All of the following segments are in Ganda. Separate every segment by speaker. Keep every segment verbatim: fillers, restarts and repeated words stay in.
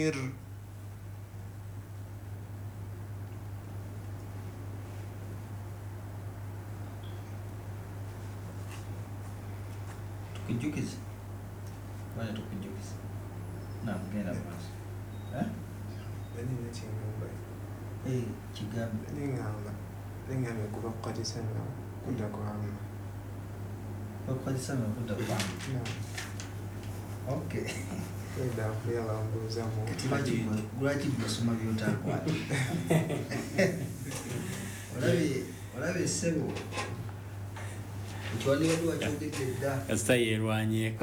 Speaker 1: الحشر
Speaker 2: tukijukiza wala tukijukiza na mgenda basi eh
Speaker 1: bani n'ekingamba
Speaker 2: eh kigambo
Speaker 1: n'engamba n'engamba kuva kukatisana kudda kwama
Speaker 2: okukozesana okudda kwama okay
Speaker 1: kwenda kuyalambuuza mu
Speaker 2: lwaki bwosoma byotakwata olabe olabe ssebo ekiwandiikadde wakyogedde dda
Speaker 3: kasita yeerwanyeeko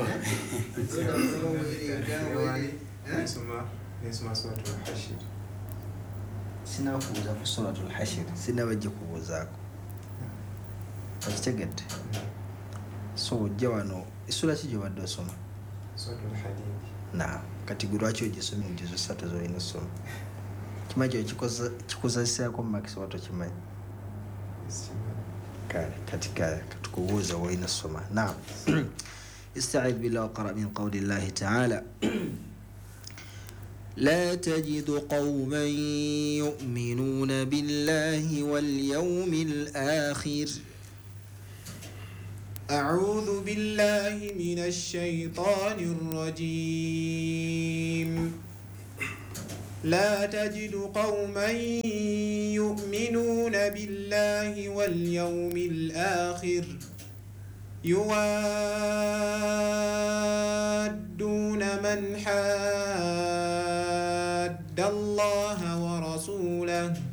Speaker 1: nesoma suratul hashir
Speaker 2: sinakubuuza ku suratul hashir sinabajja kubuuzaako okitegedde so ojja wano essula ki gyobadde osoma
Speaker 1: suratul hadid
Speaker 2: na kati gwe lwaki ogisomye enjuzo ssatu zolina osoma kimanyi kikuzaseako makisi wato kimanyi kale kati kale katukubuuza wolina soma naam استعذ بالله وقرأ من قول الله تعالى لا تجد قوما يؤمنون بالله واليوم الآخر
Speaker 1: أعوذ بالله من الشيطان الرجيم لا تجد قوما يؤمنون بالله واليوم الآخر يوادون من حاد الله ورسوله